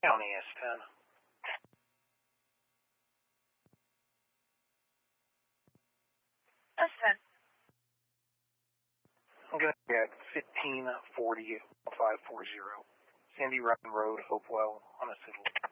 County S10. S10. I'm going to get 1540 540 Sandy Run Road, Hopewell, Honolulu.